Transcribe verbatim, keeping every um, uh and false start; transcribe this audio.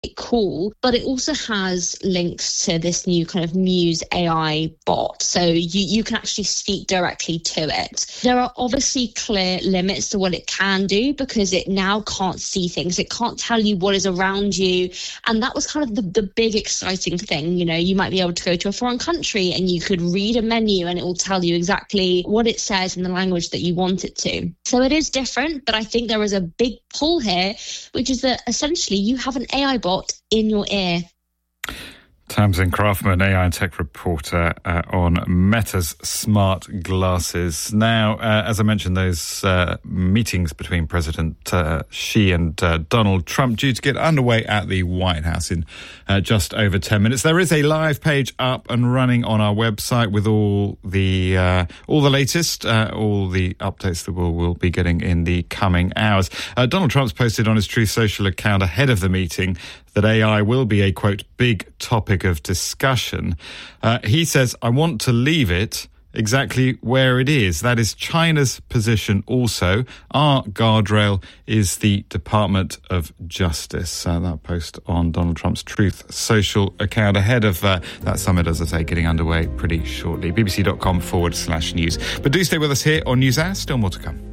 cool, but it also has links to this new kind of Muse A I bot. So you, you can actually speak directly to it. There are obviously clear limits to what it can do because it now can't see things. It can't tell you what is around you. And that was kind of the, the big exciting thing. You know, you might be able to go to a foreign country and you could read a menu and it will tell you exactly what it says in the language that you want it to. So it is different, but I think there is a big pull here, which is that essentially you have an A I bot in your ear. Tamsin Craftman, A I and tech reporter uh, on Meta's smart glasses. Now, uh, as I mentioned, those uh, meetings between President uh, Xi and uh, Donald Trump due to get underway at the White House in uh, just over ten minutes. There is a live page up and running on our website with all the uh, all the latest, uh, all the updates that we'll, we'll be getting in the coming hours. Uh, Donald Trump's posted on his Truth Social account ahead of the meeting that A I will be a, quote, big topic of discussion. Uh, he says, I want to leave it exactly where it is. That is China's position also. Our guardrail is the Department of Justice. Uh, that post on Donald Trump's Truth Social account ahead of uh, that summit, as I say, getting underway pretty shortly. bbc.com forward slash news. But do stay with us here on NewsHour. Still more to come.